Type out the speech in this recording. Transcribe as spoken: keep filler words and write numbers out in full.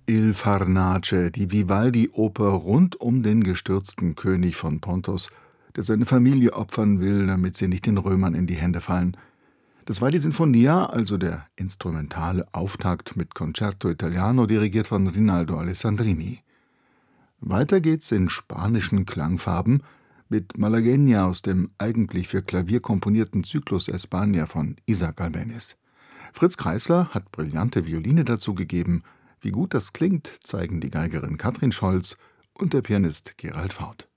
Il Farnace, die Vivaldi-Oper rund um den gestürzten König von Pontos, der seine Familie opfern will, damit sie nicht den Römern in die Hände fallen. Das war die Sinfonia, also der instrumentale Auftakt mit Concerto Italiano, dirigiert von Rinaldo Alessandrini. Weiter geht's in spanischen Klangfarben mit Malagueña aus dem eigentlich für Klavier komponierten Zyklus España von Isaac Albéniz. Fritz Kreisler hat brillante Violine dazugegeben. Wie gut das klingt, zeigen die Geigerin Katrin Scholz und der Pianist Gerald Fauth.